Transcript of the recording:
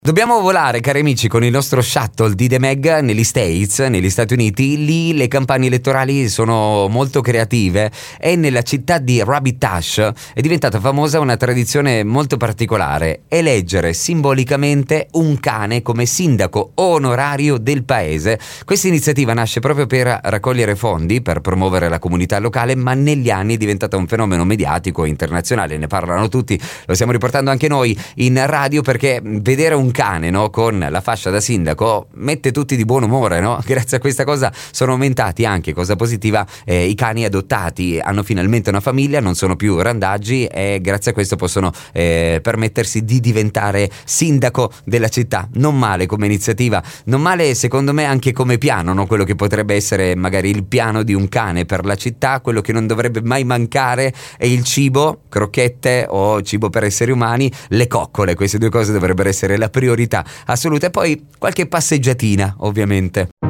Dobbiamo volare, cari amici, con il nostro shuttle di The Meg negli States, negli Stati Uniti. Lì le campagne elettorali sono molto creative e nella città di Rabbit Hash è diventata famosa una tradizione molto particolare: eleggere simbolicamente un cane come sindaco onorario del paese. Questa iniziativa nasce proprio per raccogliere fondi per promuovere la comunità locale, ma negli anni è diventata un fenomeno mediatico internazionale, ne parlano tutti, lo stiamo riportando anche noi in radio, perché vedere un cane, no, con la fascia da sindaco mette tutti di buon umore, no? Grazie a questa cosa sono aumentati anche, cosa positiva, i cani adottati, hanno finalmente una famiglia, non sono più randaggi e grazie a questo possono permettersi di diventare sindaco della città. Non male come iniziativa, non male secondo me anche come piano, no? Quello che potrebbe essere magari il piano di un cane per la città. Quello che non dovrebbe mai mancare è il cibo, crocchette o cibo per esseri umani, le coccole. Queste due cose dovrebbero essere la priorità assoluta, e poi qualche passeggiatina ovviamente.